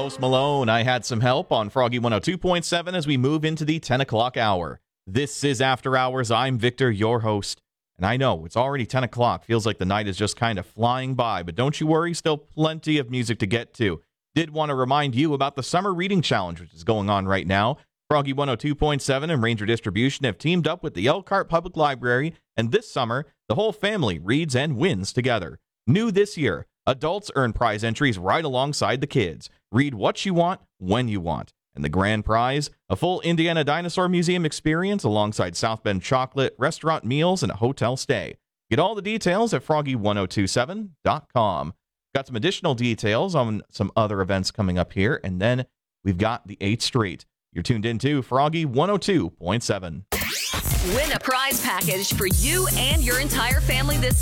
Post Malone, I Had Some Help on Froggy 102.7 as we move into the 10 o'clock hour. This is After Hours. I'm Victor, your host. And I know, it's already 10 o'clock. Feels like the night is just kind of flying by. But don't you worry, still plenty of music to get to. Did want to remind you about the Summer Reading Challenge, which is going on right now. Froggy 102.7 and Ranger Distribution have teamed up with the Elkhart Public Library. And this summer, the whole family reads and wins together. New this year, adults earn prize entries right alongside the kids. Read what you want, when you want. And the grand prize, a full Indiana Dinosaur Museum experience alongside South Bend chocolate, restaurant meals, and a hotel stay. Get all the details at froggy1027.com. Got some additional details on some other events coming up here, and then we've got the 8th Street. You're tuned into Froggy 102.7. Win a prize package for you and your entire family this